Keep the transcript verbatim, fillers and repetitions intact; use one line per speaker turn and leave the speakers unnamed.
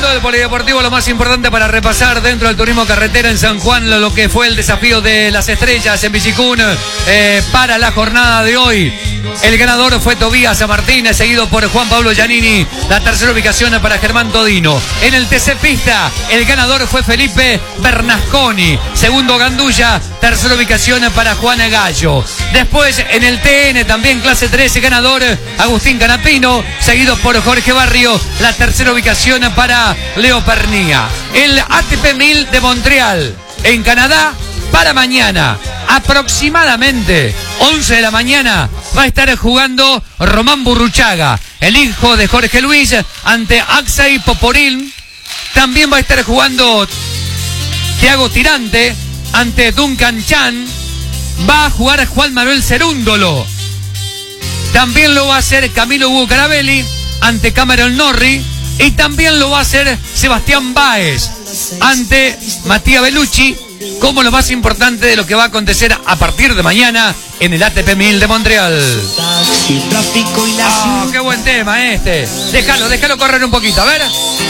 Del polideportivo, lo más importante para repasar dentro del turismo carretera en San Juan, lo, lo que fue el desafío de las estrellas en Bicicún eh, para la jornada de hoy. El ganador fue Tobías Martínez, seguido por Juan Pablo Giannini. La tercera ubicación para Germán Todino. En el T C Pista, el ganador fue Felipe Bernasconi. Segundo Gandulla, tercera ubicación para Juan Gallo. Después en el T N, también clase trece, ganador Agustín Canapino, seguido por Jorge Barrio. La tercera ubicación para Leo Pernía. El A T P mil de Montreal, en Canadá, para mañana, aproximadamente once de la mañana, va a estar jugando Román Burruchaga, el hijo de Jorge Luis, ante Axel Poporín. También va a estar jugando Thiago Tirante ante Duncan Chan. Va a jugar Juan Manuel Cerúndolo. También lo va a hacer Camilo Hugo Carabelli ante Cameron Norrie. Y también lo va a hacer Sebastián Báez ante Matías Bellucci, como lo más importante de lo que va a acontecer a partir de mañana en el A T P mil de Montreal. Oh, qué buen tema este. Déjalo, déjalo correr un poquito, a ver.